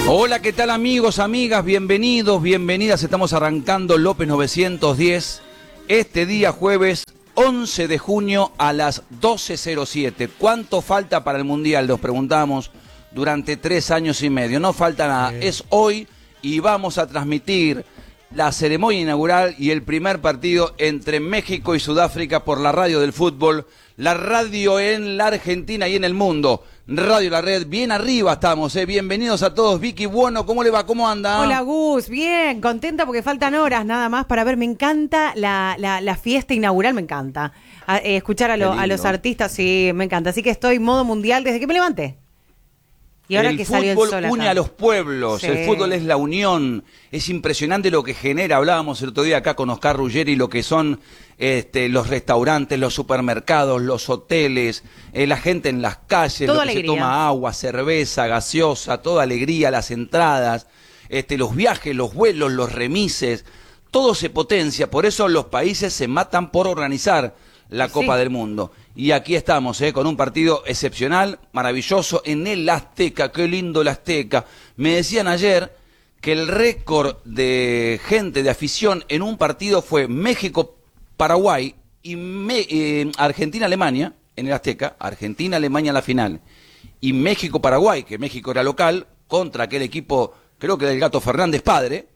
Hola, ¿qué tal amigos, amigas? Bienvenidos, bienvenidas. Estamos arrancando López 910 este día jueves 11 de junio a las 12:07. ¿Cuánto falta para el Mundial? Nos preguntamos durante 3 años y medio. No falta nada, es hoy y vamos a transmitir la ceremonia inaugural y el primer partido entre México y Sudáfrica por la radio del fútbol, la radio en la Argentina y en el mundo. Radio La Red, bien arriba estamos, Bienvenidos a todos. Vicky Buono, ¿cómo le va? ¿Cómo anda? Hola Gus, bien, contenta porque faltan horas nada más para ver. Me encanta la fiesta inaugural, me encanta. Escuchar a los artistas, sí, me encanta. Así que estoy modo mundial desde que me levanté. Y ahora que salió el sol. El fútbol une a los pueblos, sí. El fútbol es la unión, es impresionante lo que genera. Hablábamos el otro día acá con Oscar Ruggeri, lo que son los restaurantes, los supermercados, los hoteles, la gente en las calles, toda lo que alegría. se toma agua, cerveza, gaseosa, toda alegría, las entradas, los viajes, los vuelos, los remises, todo se potencia, por eso los países se matan por organizar la Copa del Mundo. Y aquí estamos, con un partido excepcional, maravilloso, en el Azteca. Qué lindo el Azteca. Me decían ayer que el récord de gente, de afición en un partido fue México-Paraguay y Argentina-Alemania en el Azteca. Argentina-Alemania en la final. Y México-Paraguay, que México era local, contra aquel equipo, creo que del Gato Fernández padre.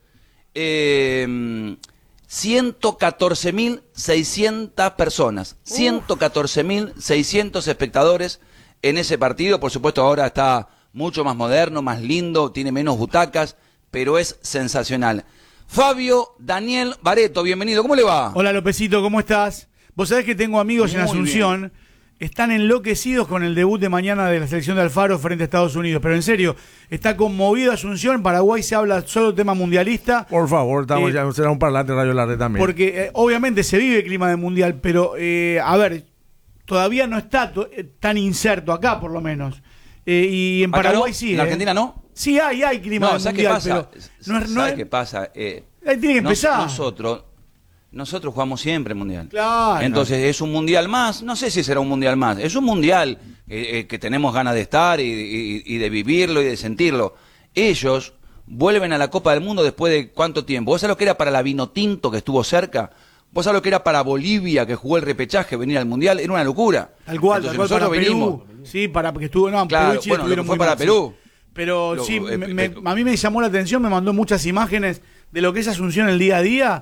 114.600 personas, 114.600 espectadores en ese partido. Por supuesto ahora está mucho más moderno, más lindo, tiene menos butacas, pero es sensacional. Fabio Daniel Baretto, bienvenido, ¿cómo le va? Hola Lopecito, ¿cómo estás? Vos sabés que tengo amigos en Asunción, están enloquecidos con el debut de mañana de la selección de Alfaro frente a Estados Unidos, pero en serio, está conmovido Asunción. En Paraguay se habla solo tema mundialista. Por favor, ya será un parlante Radio La Red también. Porque obviamente se vive el clima de mundial, pero a ver, todavía no está tan inserto acá por lo menos. Y en Paraguay no, sí. ¿En Argentina no? Sí, hay clima de mundial, pero ¿sabes qué pasa? Ahí tiene que empezar. Nosotros jugamos siempre mundial. Claro. Entonces es un mundial más, no sé si será un mundial más, es un mundial que tenemos ganas de estar y de vivirlo y de sentirlo. Ellos vuelven a la Copa del Mundo después de ¿cuánto tiempo? ¿Vos sabés lo que era para la Vinotinto que estuvo cerca? ¿Vos sabés lo que era para Bolivia que jugó el repechaje venir al mundial? Era una locura. Tal cual, nosotros para venimos. Perú. Sí, porque estuvo, no, claro, Perú y Chile bueno, estuvieron fue muy para mal, Perú. Sí. Pero a mí me llamó la atención, me mandó muchas imágenes de lo que es Asunción el día a día.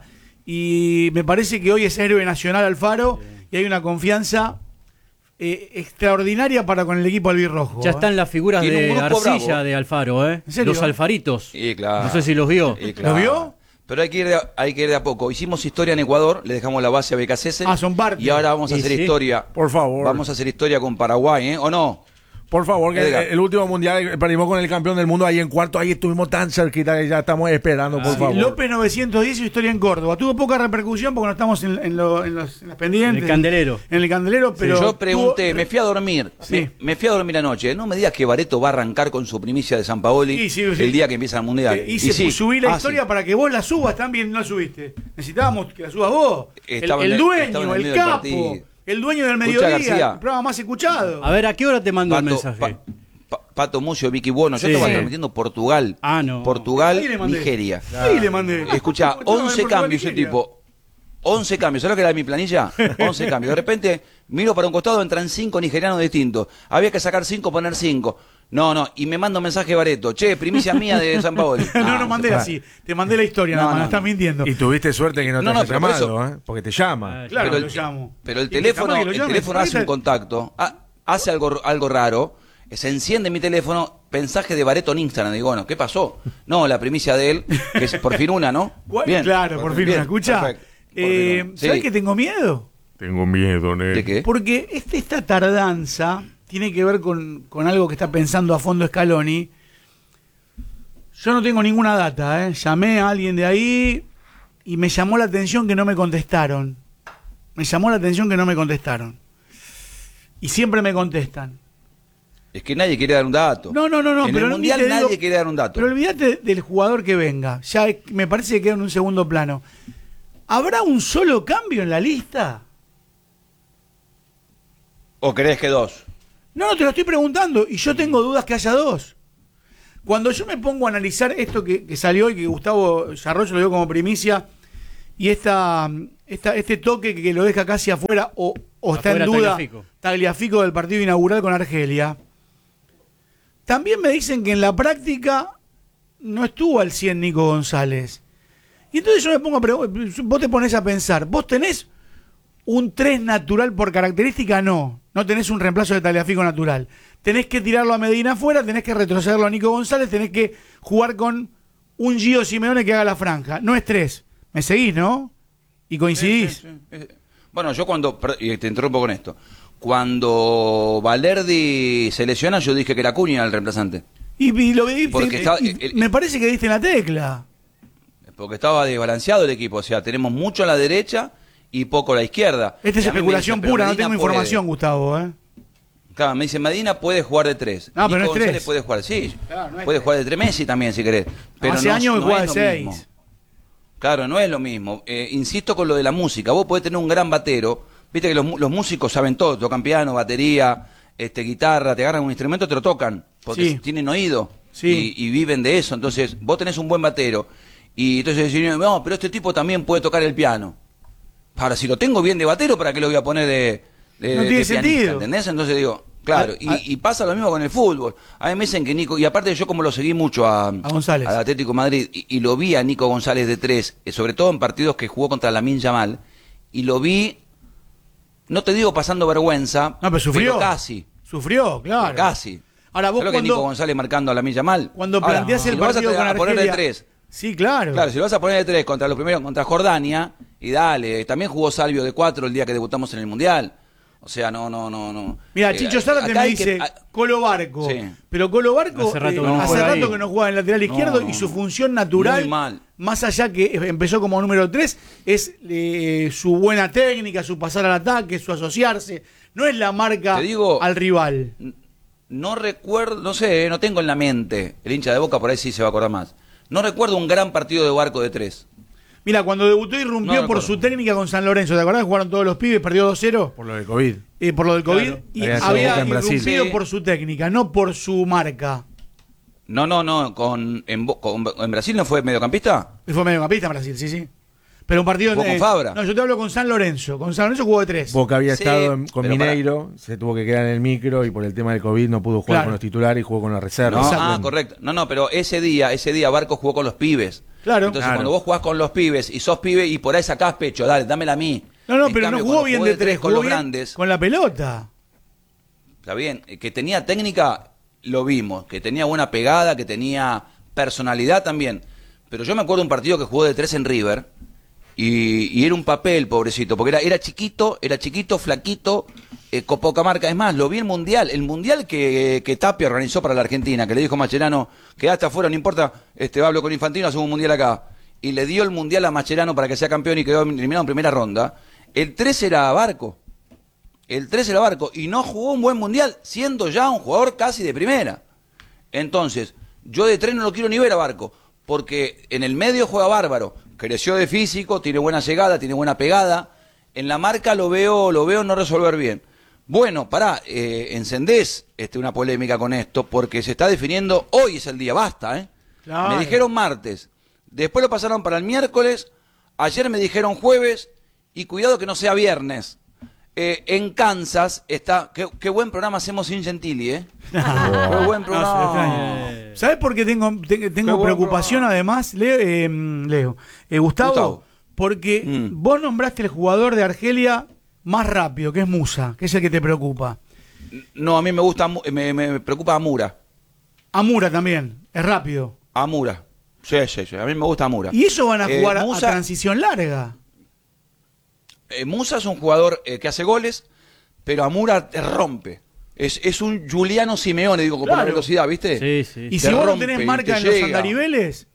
Y me parece que hoy es héroe nacional Alfaro, y hay una confianza extraordinaria para con el equipo albirrojo. Ya están las figuras de arcilla bravo de Alfaro, ¿En serio? Los alfaritos. Claro. No sé si los vio. Claro. ¿Los vio? Pero hay que ir de a poco. Hicimos historia en Ecuador, le dejamos la base a BKCS. Son parte. Y ahora vamos a hacer historia. Por favor. Vamos a hacer historia con Paraguay, ¿o no? Por favor, que el último mundial perdimos con el campeón del mundo ahí en cuarto, ahí estuvimos tan cerquita que ya estamos esperando, por favor. López 910, su historia en Córdoba. Tuvo poca repercusión porque no estamos en las pendientes. En el Candelero. En el Candelero, pero... Sí, yo pregunté, me fui a dormir. Sí. Me fui a dormir anoche. No me digas que Baretto va a arrancar con su primicia de San Paoli el día que empieza el mundial. Subí la historia para que vos la subas también, no la subiste. Necesitábamos que la subas vos. El dueño, el capo. El dueño del mediodía, el programa más escuchado. A ver, ¿a qué hora te mando el mensaje? Pato Mucio, Vicky Buono, yo estaba transmitiendo Portugal. No. Portugal, Nigeria. Ahí le mandé. Escuchá, 11 cambios, ese tipo. 11 cambios, ¿sabes lo que era mi planilla? 11 cambios. De repente, miro para un costado, entran 5 nigerianos distintos. Había que sacar 5, poner 5. No, y me manda un mensaje Baretto. Che, primicia mía de San Paoli. No mandé así. Te mandé la historia, nada más, estás mintiendo. Y tuviste suerte que no te hayas llamado, porque te llama. Claro, pero lo llamo. Pero el teléfono hace un contacto, hace algo raro. Se enciende mi teléfono, mensaje de Baretto en Instagram. Digo, bueno, ¿qué pasó? No, la primicia de él, que es por fin una, ¿no? Bien, claro, por fin una. Escucha, ¿sabes que tengo miedo? Tengo miedo, Nel. ¿De qué? Porque esta tardanza tiene que ver con algo que está pensando a fondo Scaloni. Yo no tengo ninguna data, Llamé a alguien de ahí y me llamó la atención que no me contestaron. Y siempre me contestan. Es que nadie quiere dar un dato. No. En el Mundial nadie quiere dar un dato. Pero olvídate del jugador que venga. Ya me parece que queda en un segundo plano. ¿Habrá un solo cambio en la lista? ¿O crees que 2? No, te lo estoy preguntando y yo tengo dudas que haya 2. Cuando yo me pongo a analizar esto que salió y que Gustavo Arroyo lo dio como primicia, y este toque que lo deja casi afuera o está en duda Tagliafico del partido inaugural con Argelia, también me dicen que en la práctica no estuvo al 100 Nico González. Y entonces yo me pongo a preguntar, vos te pones a pensar, ¿vos tenés un 3 natural por característica? No tenés un reemplazo de Tagliafico natural. Tenés que tirarlo a Medina afuera, tenés que retrocederlo a Nico González, tenés que jugar con un Gio Simeone que haga la franja. No es 3. ¿Me seguís, no? ¿Y coincidís? Sí. Bueno, yo y te interrumpo con esto. Cuando Valerdi se lesiona, yo dije que era Acuña el reemplazante. Y lo vi, me parece que diste en la tecla. Porque estaba desbalanceado el equipo. O sea, tenemos mucho a la derecha y poco a la izquierda. Esta es especulación pura, no tengo información, puede. Gustavo. Claro, me dice, Medina puede jugar de 3. No, pero no es González 3. Puede jugar, sí. Claro, no puede jugar de 3. Messi también, si querés. Pero hace años que juega de 6. Claro, no es lo mismo. Insisto con lo de la música. Vos podés tener un gran batero. Viste que los músicos saben todo. Tocan piano, batería, guitarra. Te agarran un instrumento, te lo tocan. Porque tienen oído. Sí. Y viven de eso. Entonces, vos tenés un buen batero. Y entonces decís, no, pero este tipo también puede tocar el piano. Ahora, si lo tengo bien de batero, ¿para qué lo voy a poner de no tiene sentido. ¿Entendés? Entonces digo, claro, y pasa lo mismo con el fútbol. A mí me dicen que Nico, y aparte yo como lo seguí mucho a González, al Atlético de Madrid, y lo vi a Nico González de 3, sobre todo en partidos que jugó contra Lamine Yamal, y lo vi, no te digo pasando vergüenza, pero sufrió. Pero casi. Sufrió, claro. Pero casi. Ahora vos que Nico González marcando a Lamine Yamal. Cuando planteás el partido con Argelia, poner de 3. Sí, claro. Claro, si lo vas a poner de 3 contra los primeros, contra Jordania, y dale, también jugó Salvio de 4 el día que debutamos en el Mundial. O sea, no. Mira, Chicho Zárate me dice Colo Barco. Sí. Pero Colo Barco hace rato que no juega en lateral izquierdo y su función natural, más allá que empezó como número 3, es su buena técnica, su pasar al ataque, su asociarse. No es la marca al rival. No recuerdo, no sé, no tengo en la mente. El hincha de Boca por ahí sí se va a acordar más. No recuerdo un gran partido de Barco de 3. Mira, cuando debutó irrumpió por su técnica con San Lorenzo. ¿Te acordás que jugaron todos los pibes? Perdió 2-0. Por lo del COVID. Por lo del COVID. Claro. Y había irrumpido por su técnica, no por su marca. No. ¿En Brasil no fue mediocampista? Fue mediocampista en Brasil, sí. Pero un partido... con Fabra? No, yo te hablo con San Lorenzo. Con San Lorenzo jugó de 3. Boca había estado con Mineiro, se tuvo que quedar en el micro y por el tema del COVID no pudo jugar con los titulares y jugó con la reserva. Correcto. No, pero ese día Barco jugó con los pibes. Claro. Entonces cuando vos jugás con los pibes y sos pibe y por ahí sacás pecho, dale, dámela a mí. No, pero no jugó bien de 3, con los grandes. Con la pelota. Está bien, que tenía técnica, lo vimos, que tenía buena pegada, que tenía personalidad también. Pero yo me acuerdo de un partido que jugó de 3 en River y era un papel, pobrecito, porque era chiquito, flaquito, con poca marca. Es más, lo vi el mundial que Tapia organizó para la Argentina, que le dijo Mascherano, quedaste afuera, no importa, hablo con Infantino, hacemos un mundial acá. Y le dio el mundial a Mascherano para que sea campeón y quedó eliminado en primera ronda. El 3 era Barco. Y no jugó un buen mundial, siendo ya un jugador casi de primera. Entonces, yo de 3 no lo quiero ni ver a Barco, porque en el medio juega bárbaro. Creció de físico, tiene buena llegada, tiene buena pegada. En la marca lo veo no resolver bien. Bueno, encendés una polémica con esto, porque se está definiendo, hoy es el día, basta, Claro. Me dijeron martes, después lo pasaron para el miércoles, ayer me dijeron jueves, y cuidado que no sea viernes. En Kansas está, qué buen programa hacemos sin Gentili, Qué buen programa. ¿Sabés por qué tengo preocupación además, Leo? Gustavo, porque vos nombraste el jugador de Argelia más rápido, que es Musa, que es el que te preocupa. No, a mí me gusta, me preocupa Amura. Amura también, es rápido. Amura, sí, a mí me gusta Amura. Y eso van a jugar a transición larga. Musa es un jugador que hace goles, pero Amura te rompe. Es un Giuliano Simeone, digo, por la velocidad, ¿viste? Sí. Y si vos no tenés marca en los andariveles,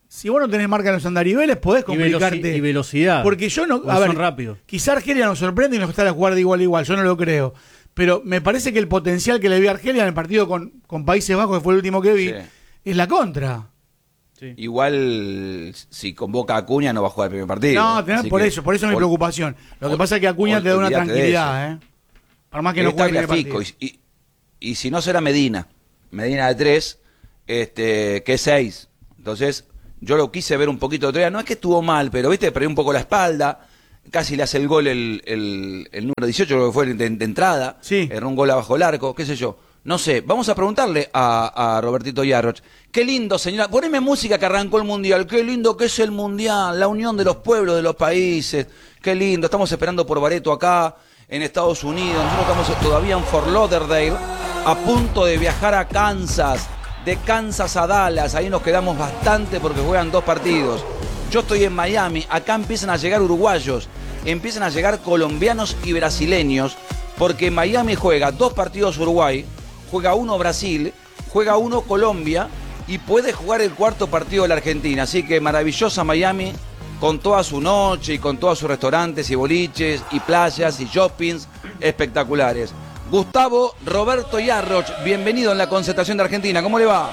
podés complicarte. Y velocidad. Porque yo no. Son rápidos. Quizá Argelia nos sorprende y nos está a jugar de igual a igual, yo no lo creo. Pero me parece que el potencial que le vi a Argelia en el partido con Países Bajos, que fue el último que vi, es la contra. Sí. Igual, si convoca a Acuña, no va a jugar el primer partido. No, por eso es mi preocupación. Lo que pasa es que Acuña te da una tranquilidad, Para más que no juegue el partido. Y si no será Medina de 3, que es 6. Entonces, yo lo quise ver un poquito de otro día. No es que estuvo mal, pero viste, perdí un poco la espalda. Casi le hace el gol el número 18, creo que fue de entrada. Sí. Era un gol abajo el arco, qué sé yo. No sé, vamos a preguntarle a Robertito Yarroch. Qué lindo, señora. Poneme música que arrancó el Mundial. Qué lindo que es el Mundial, la unión de los pueblos, de los países. Qué lindo. Estamos esperando por Barreto acá, en Estados Unidos. Nosotros estamos todavía en Fort Lauderdale, a punto de viajar a Kansas. De Kansas a Dallas. Ahí nos quedamos bastante porque juegan 2 partidos. Yo estoy en Miami. Acá empiezan a llegar uruguayos. Empiezan a llegar colombianos y brasileños. Porque en Miami juega 2 partidos Uruguay. Juega 1 Brasil, juega 1 Colombia y puede jugar el 4º partido de la Argentina. Así que maravillosa Miami, con toda su noche y con todos sus restaurantes y boliches y playas y shoppings espectaculares. Gustavo Roberto Yarroch, bienvenido en la concentración de Argentina. ¿Cómo le va?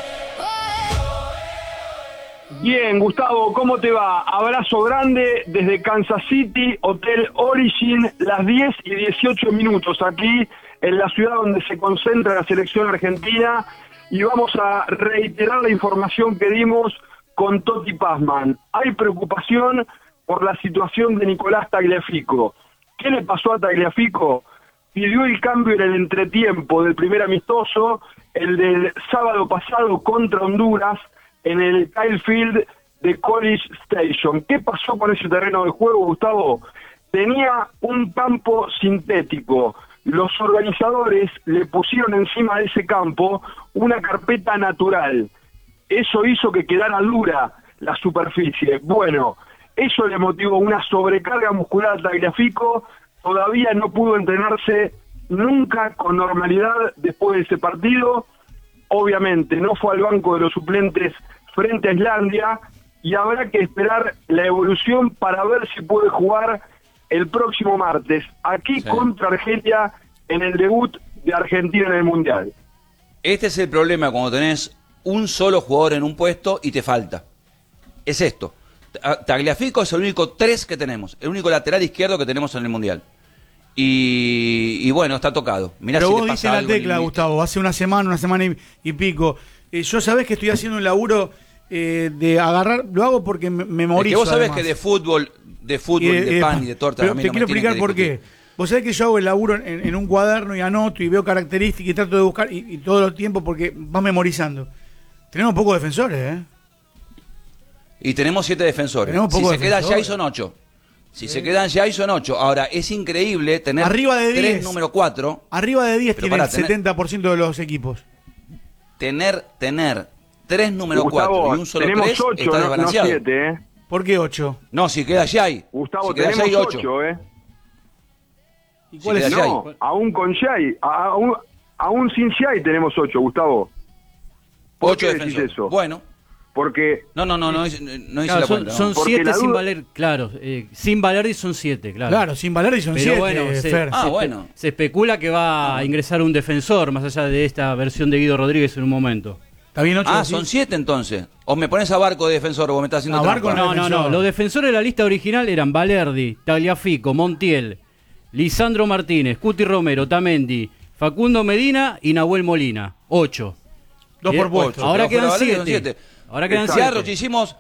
Bien, Gustavo, ¿cómo te va? Abrazo grande desde Kansas City, Hotel Origin, las 10:18 aquí en la ciudad donde se concentra la selección argentina, y vamos a reiterar la información que dimos con Totti Pazman. Hay preocupación por la situación de Nicolás Tagliafico. ¿Qué le pasó a Tagliafico? Pidió el cambio en el entretiempo del primer amistoso, el del sábado pasado contra Honduras, en el Kyle Field de College Station. ¿Qué pasó con ese terreno de juego, Gustavo? Tenía un campo sintético. Los organizadores le pusieron encima de ese campo una carpeta natural. Eso hizo que quedara dura la superficie. Bueno, eso le motivó una sobrecarga muscular a Tagliafico. Todavía no pudo entrenarse nunca con normalidad después de ese partido. Obviamente no fue al banco de los suplentes frente a Islandia, y habrá que esperar la evolución para ver si puede jugar el próximo martes aquí contra Argelia en el debut de Argentina en el Mundial. Este es el problema cuando tenés un solo jugador en un puesto y te falta. Es esto. Tagliafico es el único 3 que tenemos, el único lateral izquierdo que tenemos en el Mundial. Y bueno, está tocado. Mirá. Pero si vos le diste pasa la tecla, Gustavo, hace una semana y pico. Yo sabés que estoy haciendo un laburo de agarrar, lo hago porque me memorizo. Es que vos sabés además. Que de fútbol, de pan y de torta. Pero te quiero explicar por qué. Vos sabés que yo hago el laburo en un cuaderno y anoto y veo características y trato de buscar y todo el tiempo porque vas memorizando. Tenemos pocos defensores, ¿eh? Y tenemos 7 defensores. Si se quedan ya son 8. Si se quedan ya son 8. Ahora, es increíble tener arriba de 10, 3 número 4. Arriba de 10 tiene el 70% de los equipos. Tener 3 número 4 y un solo 3 está desbalanceado. No 7, ¿eh? ¿Por qué 8? No, si queda Jay. Gustavo, si queda tenemos Jay, 8, ¿eh? ¿Y cuál es? No, aún con Jay, aún sin Jay tenemos 8, Gustavo. 8 defensores. Eso? Bueno. Porque... No hice claro, la cuenta. Son 7 sin valer, claro. Sin Valerdi son 7, claro. Claro, sin Valerdi son 7. Pero bueno, se especula que va a ingresar un defensor, más allá de esta versión de Guido Rodríguez en un momento. ¿Está bien 8? Son 7 entonces. O me pones a Barco de defensor o me estás haciendo trampa. No. Los defensores de la lista original eran Valerdi, Tagliafico, Montiel, Lisandro Martínez, Cuti Romero, Tamendi, Facundo Medina y Nahuel Molina. 8. 2 por puesto. Ahora quedan 7. Ahora quedan 7. Hicimos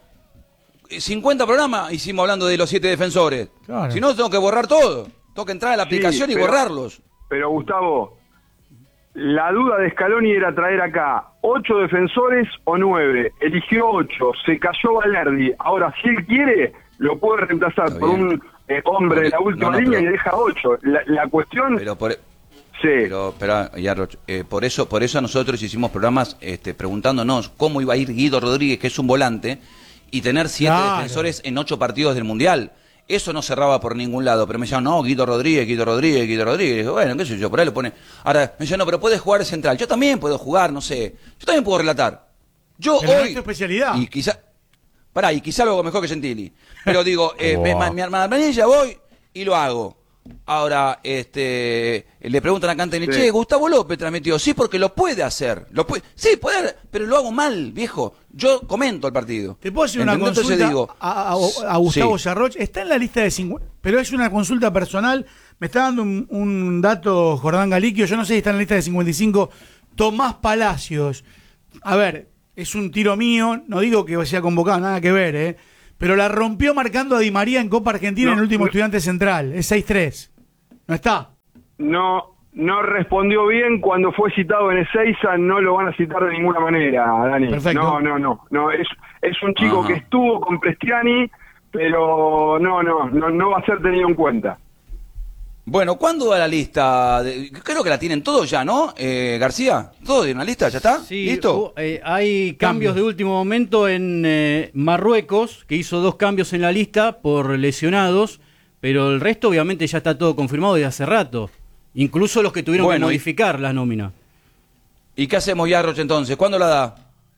50 programas, hicimos hablando de los 7 defensores. Claro. Si no, tengo que borrar todo. Tengo que entrar a la aplicación y borrarlos. Pero Gustavo, la duda de Scaloni era traer acá 8 defensores o 9. Eligió 8, se cayó Valerdi. Ahora, si él quiere, lo puede reemplazar por un hombre de la última línea y deja 8. La cuestión... Sí. Pero Yarroch, por eso nosotros hicimos programas preguntándonos cómo iba a ir Guido Rodríguez, que es un volante, y tener 7 defensores en 8 partidos del Mundial. Eso no cerraba por ningún lado, pero me decían, no, Guido Rodríguez. Y digo, bueno, qué sé yo, por ahí lo pone. Ahora me decían, no, pero puedes jugar central. Yo también puedo jugar, no sé. Yo también puedo relatar. Pero hoy... es tu especialidad. Y quizá lo hago mejor que Gentili. Pero digo, mi hermana planilla voy y lo hago. Ahora, le preguntan acá en che, Gustavo López transmitió. Sí, porque lo puede hacer. Sí, puede, pero lo hago mal, viejo. Yo comento el partido. ¿Te puedo hacer una consulta a Gustavo Yarroch? Está en la lista de 50, pero es una consulta personal. Me está dando un dato Jordán Galiquio. Yo no sé si está en la lista de 55. Tomás Palacios. A ver, es un tiro mío, no digo que sea convocado, nada que ver, pero la rompió marcando a Di María en Copa Argentina en el último Estudiante Central, es 6-3. ¿No está? No respondió bien cuando fue citado en Ezeiza, no lo van a citar de ninguna manera, Dani. Perfecto. No, es un chico que estuvo con Prestiani, pero no va a ser tenido en cuenta. Bueno, ¿cuándo va la lista? Creo que la tienen todos ya, ¿no? García, ¿todo tiene una lista? ¿Ya está? Sí, ¿Listo? Hay cambios de último momento en Marruecos, que hizo 2 cambios en la lista por lesionados, pero el resto obviamente ya está todo confirmado desde hace rato. Incluso los que tuvieron que modificar la nómina. ¿Y qué hacemos, Yarroch, entonces? ¿Cuándo la da?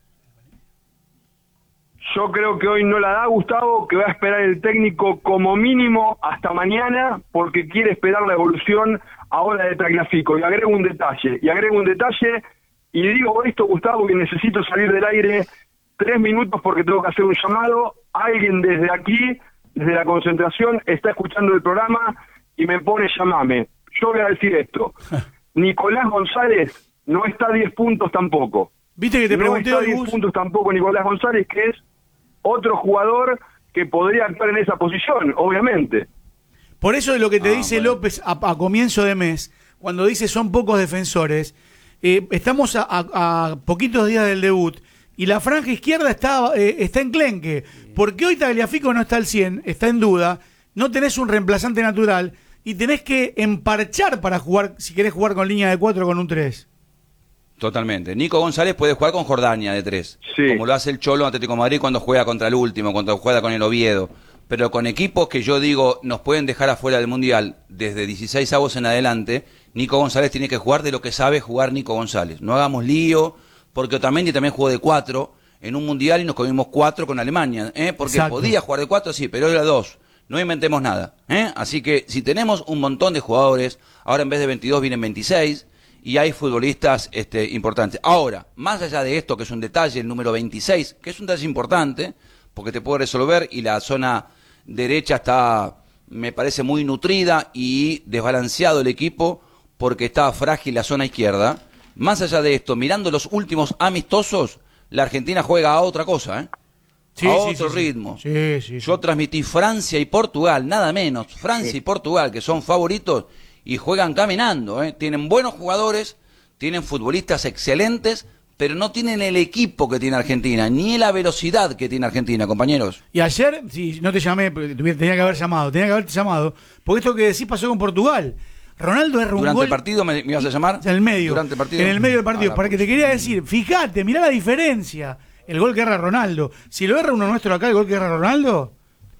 Yo creo que hoy no la da, Gustavo, que va a esperar el técnico como mínimo hasta mañana, porque quiere esperar la evolución ahora de Tagliafico. Y agrego un detalle, y digo esto, Gustavo, que necesito salir del aire 3 minutos porque tengo que hacer un llamado. Alguien desde aquí, desde la concentración, está escuchando el programa y me pone llamame. Yo voy a decir esto. Nicolás González no está a 10 puntos tampoco. ¿Viste que te pregunté no está a 10 puntos tampoco Nicolás González, que es otro jugador que podría actuar en esa posición, obviamente. Por eso es lo que te dice López a comienzo de mes, cuando dice son pocos defensores, estamos a poquitos días del debut y la franja izquierda está enclenque, porque hoy Tagliafico no está al 100, está en duda, no tenés un reemplazante natural y tenés que emparchar para jugar, si querés jugar con línea de 4 con un 3. Totalmente. Nico González puede jugar con Jordania de 3, como lo hace el Cholo Atlético de Madrid cuando juega contra el último, cuando juega con el Oviedo. Pero con equipos que yo digo nos pueden dejar afuera del Mundial desde 16 avos en adelante, Nico González tiene que jugar de lo que sabe jugar Nico González. No hagamos lío, porque Otamendi también jugó de 4 en un Mundial y nos comimos 4 con Alemania. Porque Exacto. podía jugar de 4, sí, pero era 2. No inventemos nada. Así que si tenemos un montón de jugadores, ahora en vez de 22 vienen 26... y hay futbolistas importantes. Ahora, más allá de esto, que es un detalle, el número 26, que es un detalle importante, porque te puede resolver, y la zona derecha está, me parece, muy nutrida y desbalanceado el equipo, porque está frágil la zona izquierda. Más allá de esto, mirando los últimos amistosos, la Argentina juega a otra cosa, Sí, a sí, otro sí, ritmo. Sí. Yo transmití Francia y Portugal, nada menos. Francia y Portugal, que son favoritos, y juegan caminando, tienen buenos jugadores, tienen futbolistas excelentes, pero no tienen el equipo que tiene Argentina, ni la velocidad que tiene Argentina, compañeros. Y ayer, si no te llamé, tenía que haberte llamado, porque esto que decís pasó con Portugal. Ronaldo erra un ¿Durante gol. el partido me ibas a llamar? En el medio. ¿Durante el partido? En el medio del partido. Ah, para que te quería decir, fíjate, mirá la diferencia. El gol que erra Ronaldo. Si lo erra uno nuestro acá, el gol que erra Ronaldo.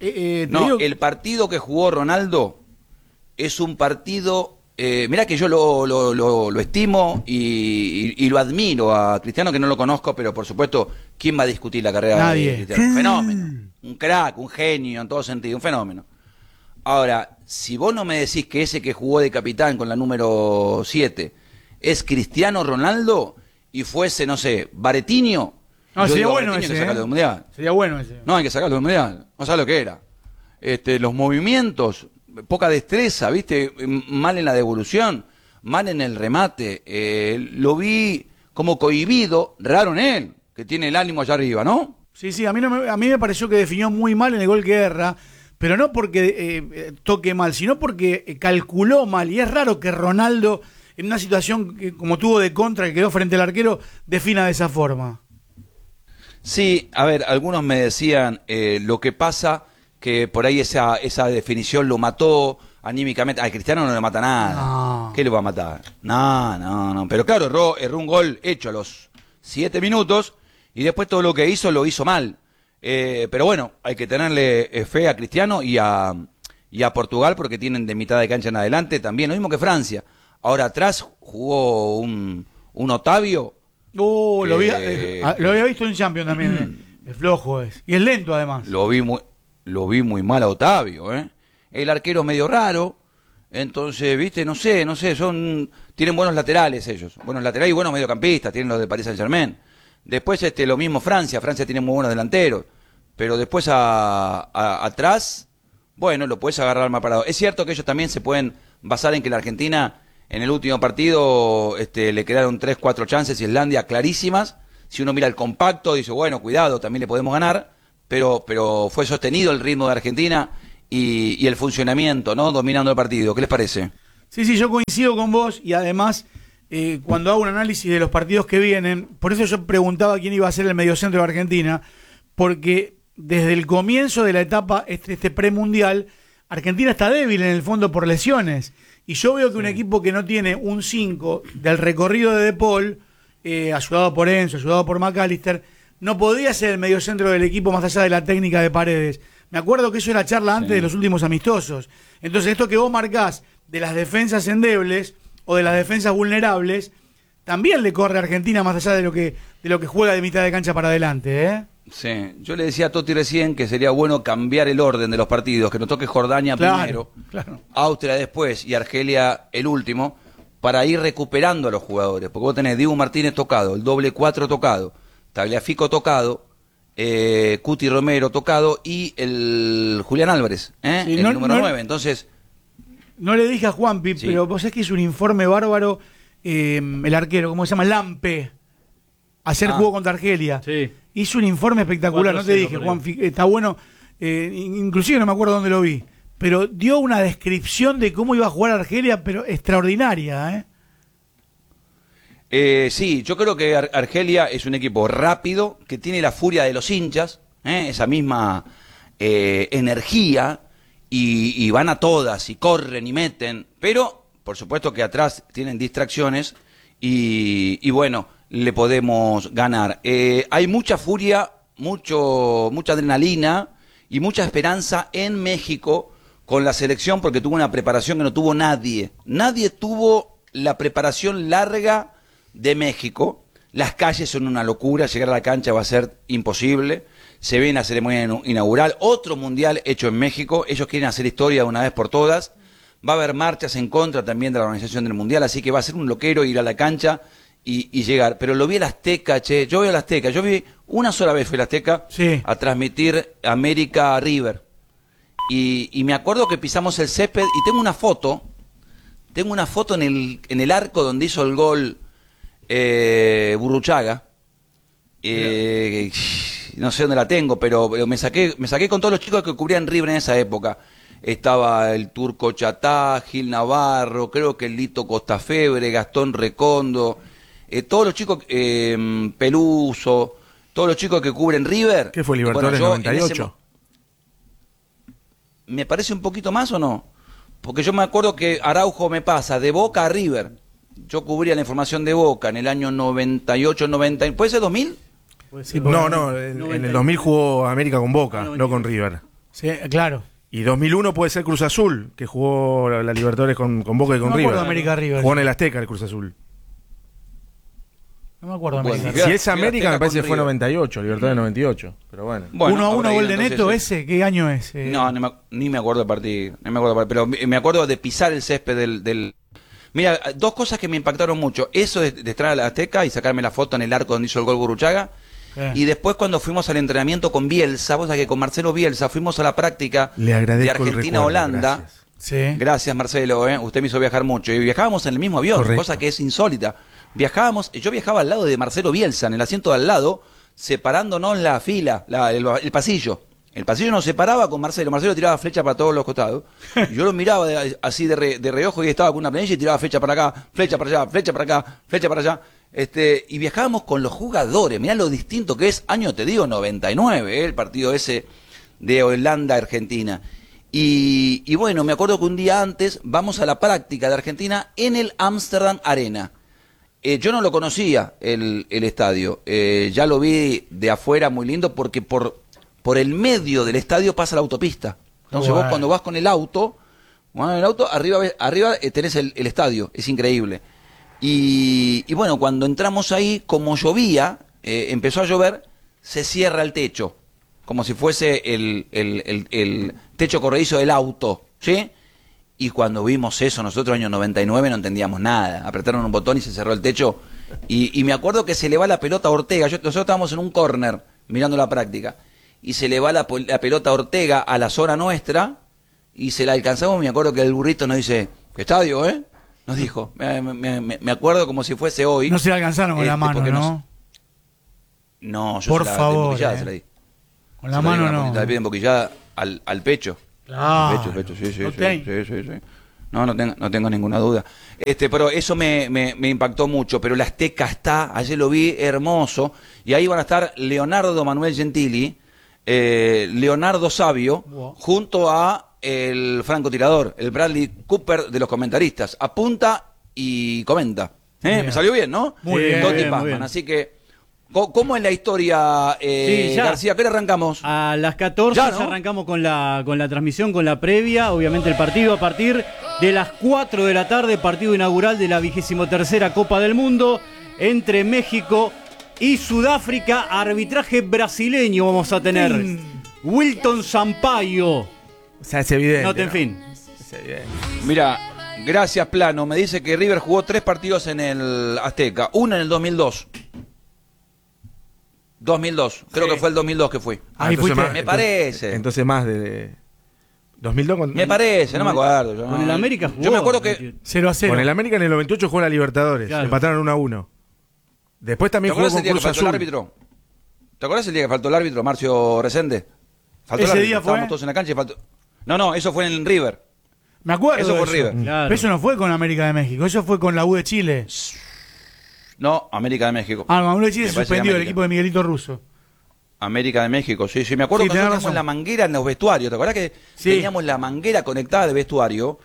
El partido que jugó Ronaldo es un partido, mirá que yo lo estimo y lo admiro a Cristiano, que no lo conozco, pero por supuesto, ¿quién va a discutir la carrera Nadie. de Cristiano? Un fenómeno, un crack, un genio en todo sentido, un fenómeno. Ahora, si vos no me decís que ese que jugó de capitán con la número 7 es Cristiano Ronaldo y fuese, no sé, Baretiño, No, sería bueno Baretiño ese. hay que sacarlo del Mundial. Sería bueno ese. No, hay que sacarlo del Mundial. No sabes lo que era. Los movimientos, poca destreza, ¿viste? Mal en la devolución, mal en el remate. Lo vi como cohibido, raro en él, que tiene el ánimo allá arriba, ¿no? Sí, a mí me pareció que definió muy mal en el gol que erra, pero no porque toque mal, sino porque calculó mal. Y es raro que Ronaldo, en una situación que, como tuvo de contra, que quedó frente al arquero, defina de esa forma. Sí, a ver, algunos me decían lo que pasa, que por ahí esa definición lo mató anímicamente. Al Cristiano no le mata nada. No. ¿Qué le va a matar? No. Pero claro, erró un gol hecho a los 7 minutos y después todo lo que hizo lo hizo mal. Pero bueno, hay que tenerle fe a Cristiano y a Portugal, porque tienen de mitad de cancha en adelante también, lo mismo que Francia. Ahora atrás jugó un Otavio. Lo había visto en Champions también. Es flojo es. Y es lento además. Lo vi muy mal a Otavio, El arquero es medio raro. Entonces, viste, no sé, tienen buenos laterales ellos. Buenos laterales y buenos mediocampistas, tienen los de Paris Saint-Germain. Después lo mismo Francia tiene muy buenos delanteros. Pero después atrás, bueno, lo puedes agarrar mal parado. Es cierto que ellos también se pueden basar en que la Argentina en el último partido le quedaron 3-4 chances y Islandia clarísimas. Si uno mira el compacto, dice, bueno, cuidado, también le podemos ganar, pero fue sostenido el ritmo de Argentina y el funcionamiento, ¿no? Dominando el partido. ¿Qué les parece? Sí, yo coincido con vos y además, cuando hago un análisis de los partidos que vienen, por eso yo preguntaba quién iba a ser el mediocentro de Argentina, porque desde el comienzo de la etapa este premundial, Argentina está débil en el fondo por lesiones. Y yo veo que un equipo que no tiene un 5 del recorrido de De Paul, ayudado por Enzo, ayudado por McAllister, no podía ser el mediocentro del equipo más allá de la técnica de Paredes. Me acuerdo que eso era charla antes de los últimos amistosos. Entonces esto que vos marcás de las defensas endebles o de las defensas vulnerables, también le corre a Argentina más allá de lo que juega de mitad de cancha para adelante, ¿eh? Sí, yo le decía a Totti recién que sería bueno cambiar el orden de los partidos, que nos toque Jordania primero, Austria después y Argelia el último, para ir recuperando a los jugadores, porque vos tenés Dibu Martínez tocado, el doble 4 tocado, Tagliafico tocado, Cuti Romero tocado y el Julián Álvarez, sí, el número 9, entonces... No le dije a Juanpi, pero vos sabés que hizo un informe bárbaro, el arquero, ¿cómo se llama? Lampe. Ayer jugó contra Argelia. Sí. Hizo un informe espectacular, no te dije, Juanpi, está bueno, inclusive no me acuerdo dónde lo vi, pero dio una descripción de cómo iba a jugar Argelia, pero extraordinaria, sí, yo creo que Argelia es un equipo rápido, que tiene la furia de los hinchas, esa misma energía, y van a todas, y corren y meten, pero por supuesto que atrás tienen distracciones, y bueno, le podemos ganar. Hay mucha furia, mucha adrenalina y mucha esperanza en México con la selección, porque tuvo una preparación que no tuvo nadie. Nadie tuvo la preparación larga de México. Las calles son una locura, llegar a la cancha va a ser imposible. Se ve en la ceremonia inaugural, otro mundial hecho en México. Ellos quieren hacer historia de una vez por todas. Va a haber marchas en contra también de la organización del mundial, así que va a ser un loquero ir a la cancha y llegar. Pero lo vi al Azteca, yo vi al Azteca. Yo vi una sola vez fue el Azteca a transmitir América River. Y me acuerdo que pisamos el césped y tengo una foto en el arco donde hizo el gol Burruchaga. No sé dónde la tengo, pero me saqué con todos los chicos que cubrían River en esa época. Estaba el Turco Chatá, Gil Navarro, creo que el Lito Costafebre, Gastón Recondo, todos los chicos, Peluso, todos los chicos que cubren River. ¿Qué fue Libertadores 98? ¿Me parece un poquito más o no? Porque yo me acuerdo que Araujo me pasa de Boca a River. Yo cubría la información de Boca en el año 98, 90. ¿Puede ser 2000? Sí, no, en el 2000 jugó América con Boca, no con River. Sí, claro. Y 2001 puede ser Cruz Azul, que jugó la Libertadores con Boca y con River. América River. Jugó en el Azteca el Cruz Azul. No me acuerdo América. Si es América, me parece que fue 98, Libertadores 98. Pero bueno. 1-1 gol de Neto, ese, ¿qué año es? No, ni me acuerdo del partido. Pero me acuerdo de pisar el césped del... Mira, dos cosas que me impactaron mucho. Eso de estar a la Azteca y sacarme la foto en el arco donde hizo el gol Burruchaga. Y después cuando fuimos al entrenamiento con Bielsa, vos sabés que con Marcelo Bielsa fuimos a la práctica de Argentina a Holanda. Gracias. Sí. Gracias, Marcelo, usted me hizo viajar mucho. Y viajábamos en el mismo avión, cosa que es insólita. Yo viajaba al lado de Marcelo Bielsa, en el asiento de al lado, separándonos la fila, el pasillo. El pasillo nos separaba con Marcelo. Marcelo tiraba flecha para todos los costados. Y yo lo miraba así de reojo y estaba con una planilla y tiraba flecha para acá, flecha para allá, flecha para acá, flecha para allá. Y viajábamos con los jugadores. Mirá lo distinto que es, año te digo, 99, el partido ese de Holanda-Argentina. Y bueno, me acuerdo que un día antes vamos a la práctica de Argentina en el Amsterdam Arena. Yo no lo conocía, el estadio. Ya lo vi de afuera, muy lindo, porque por el medio del estadio pasa la autopista. Entonces vos cuando vas con el auto, arriba tenés el estadio. Es increíble. Y bueno, cuando entramos ahí, como llovía, empezó a llover, se cierra el techo, como si fuese el techo corredizo del auto, ¿sí? Y cuando vimos eso, nosotros año 99 no entendíamos nada, apretaron un botón y se cerró el techo, y me acuerdo que se le va la pelota a Ortega, nosotros estábamos en un córner mirando la práctica, y se le va la pelota a Ortega a la zona nuestra, y se la alcanzamos, me acuerdo que el burrito nos dice, ¿qué estadio, nos dijo, me acuerdo como si fuese hoy. No se alcanzaron con la mano, ¿no? No, yo Por se la, favor, de emboquillada se la di. Con la mano no. La piel emboquillada al pecho. Claro. Al pecho, sí. Okay. No tengo ninguna duda. Pero eso me impactó mucho. Pero la Azteca está, ayer lo vi, hermoso. Y ahí van a estar Leonardo Manuel Gentili, Leonardo Sabio, junto a el francotirador, el Bradley Cooper de los comentaristas. Apunta y comenta. Me salió bien, ¿no? Muy bien, Totti muy Pazman. bien. Así que, ¿cómo es la historia, Sí, ya. García? ¿A qué hora arrancamos? A las 14 Ya, ¿no? ya arrancamos con la transmisión, con la previa, obviamente el partido a partir de las 4 de la tarde, partido inaugural de la 23ª Copa del Mundo entre México y Sudáfrica, arbitraje brasileño vamos a tener. Wilton Sampaio. O sea, es evidente. Noten fin. Es evidente. Mira, gracias Plano. Me dice que River jugó 3 partidos en el Azteca. Uno en el 2002. 2002. Creo que fue el 2002 que fui. Ahí Entonces fuiste. Me parece. Entonces más de 2002 con... Me parece, no me acuerdo. Yo, Con el América jugó. Yo me acuerdo que... 0-0. Con el América en el 98 jugó la Libertadores. Claro. Empataron 1-1. Después ¿Te también jugó acuerdas con el día que Cruz faltó el Azul. árbitro? ¿Te acuerdas el día que faltó el árbitro, Marcio Resende? Faltó ¿Ese el árbitro, día fue? estábamos todos en la cancha y faltó... No, eso fue en River. Me acuerdo. Eso de fue River. Claro. Pero eso no fue con América de México, eso fue con la U de Chile. No, América de México. Ah, con la U de Chile Me se parece suspendió que el América. equipo de Miguelito Russo. América de México, sí, me acuerdo Sí, que tenés nosotros teníamos razón. la manguera en los vestuarios, ¿te acuerdas que Sí. teníamos la manguera conectada de vestuario?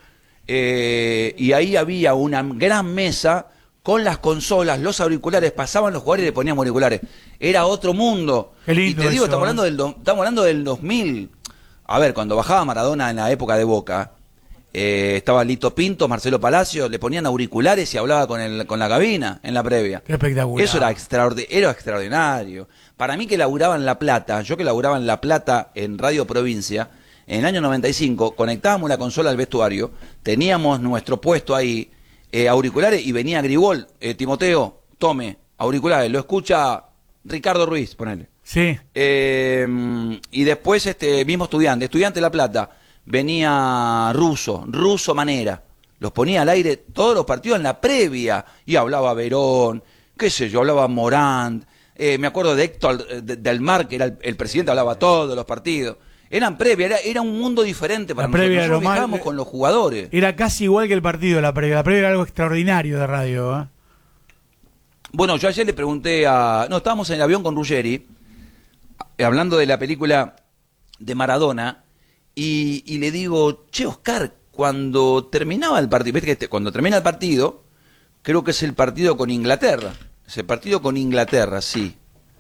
Y ahí había una gran mesa con las consolas, los auriculares, pasaban los jugadores y le poníamos auriculares. Era otro mundo. Qué lindo y te digo, eso, estamos hablando del 2000. A ver, cuando bajaba Maradona en la época de Boca, estaba Lito Pinto, Marcelo Palacio, le ponían auriculares y hablaba con la cabina en la previa. Qué espectacular. Eso era extraordinario. Para mí que laburaba en La Plata, yo que laburaba en La Plata en Radio Provincia, en el año 95, conectábamos la consola al vestuario, teníamos nuestro puesto ahí, auriculares, y venía Gribol, Timoteo, tome, auriculares, lo escucha Ricardo Ruiz, ponele. Sí. Y después mismo estudiante de La Plata, venía Russo Manera, los ponía al aire todos los partidos en la previa, y hablaba Verón, qué sé yo, hablaba Morant, me acuerdo de Héctor del Mar, que era el presidente, hablaba todos los partidos. Eran previas, era un mundo diferente para La previa nosotros. era lo más- Viajábamos con los jugadores. Era casi igual que el partido, la previa. La previa era algo extraordinario de radio. Bueno, yo ayer le pregunté No, estábamos en el avión con Ruggeri, hablando de la película de Maradona, y le digo, che, Oscar, cuando terminaba el partido, ¿ves que cuando termina el partido, creo que es el partido con Inglaterra, sí.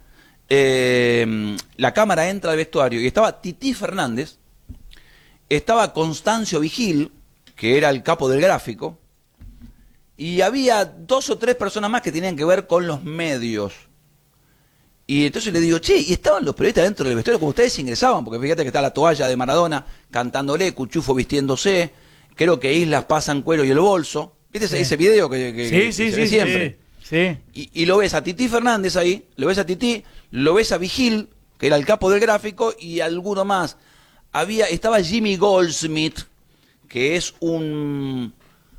La cámara entra al vestuario y estaba Tití Fernández, estaba Constancio Vigil, que era el capo del gráfico, y había 2 o 3 personas más que tenían que ver con los medios. Y entonces le digo, che, ¿y estaban los periodistas dentro del vestuario como ustedes ingresaban? Porque fíjate que está la toalla de Maradona cantándole, Cuchufo vistiéndose, creo que Islas pasan cuero y el bolso. ¿Viste ese video que se ve siempre? Sí. Y lo ves a Tití Fernández ahí, lo ves a Vigil, que era el capo del gráfico, y alguno más. Estaba Jimmy Goldsmith, que es un...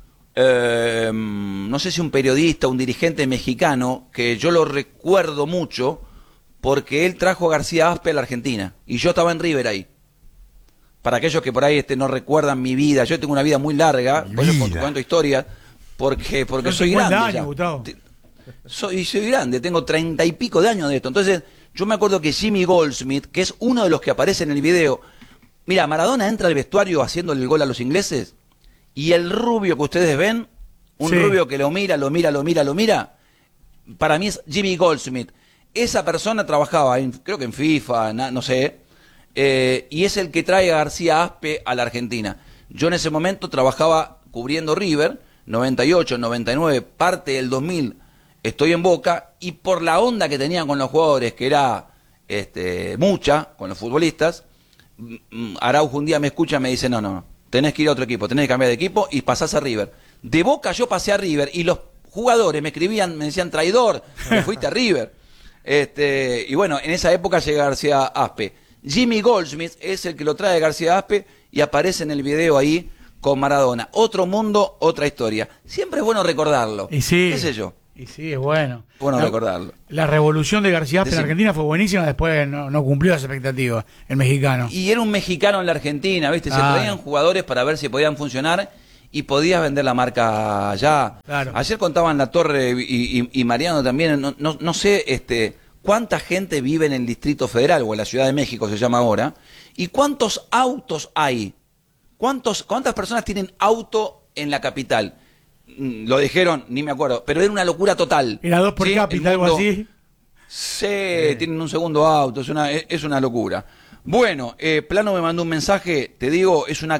no sé si un periodista, un dirigente mexicano, que yo lo recuerdo mucho, porque él trajo a García Aspe a la Argentina, y yo estaba en River ahí. Para aquellos que por ahí no recuerdan mi vida, yo tengo una vida muy larga, por eso cuento historias, porque soy grande años, ya. Gustavo. Soy grande, tengo 30 y pico de años de esto. Entonces, yo me acuerdo que Jimmy Goldsmith, que es uno de los que aparece en el video, mira, Maradona entra al vestuario haciéndole el gol a los ingleses, y el rubio que ustedes ven, un rubio que lo mira, para mí es Jimmy Goldsmith. Esa persona trabajaba, creo que en FIFA, no sé, y es el que trae a García Aspe a la Argentina. Yo en ese momento trabajaba cubriendo River, 98, 99, parte del 2000, estoy en Boca, y por la onda que tenían con los jugadores, que era mucha, con los futbolistas, Araujo un día me escucha y me dice, no, tenés que ir a otro equipo, tenés que cambiar de equipo y pasás a River. De Boca yo pasé a River y los jugadores me escribían, me decían, traidor, me fuiste a River. Y bueno, en esa época llega García Aspe. Jimmy Goldsmith es el que lo trae García Aspe y aparece en el video ahí con Maradona. Otro mundo, otra historia. Siempre es bueno recordarlo. Y sí. ¿Qué sé yo? Y sí, es bueno. Bueno recordarlo. La revolución de García en Argentina fue buenísima, después no cumplió las expectativas, el mexicano. Y era un mexicano en la Argentina, ¿viste? Se traían jugadores para ver si podían funcionar y podías vender la marca allá. Claro. Ayer contaban La Torre y Mariano también, no sé cuánta gente vive en el Distrito Federal, o en la Ciudad de México se llama ahora, y cuántos autos hay. ¿Cuántas personas tienen auto en la capital? Lo dijeron, ni me acuerdo, pero era una locura total. Era 2 por cápita, algo así. Sí, tienen un segundo auto, es una locura. Bueno, Plano me mandó un mensaje, te digo, es una